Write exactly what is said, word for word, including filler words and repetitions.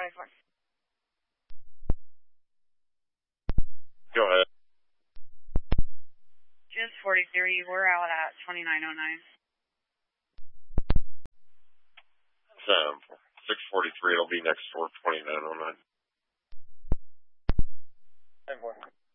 forty-four. Go ahead. Just forty-three, we're out at twenty-nine oh nine. Um, six forty-three, it'll be next for twenty-nine oh nine. ten four.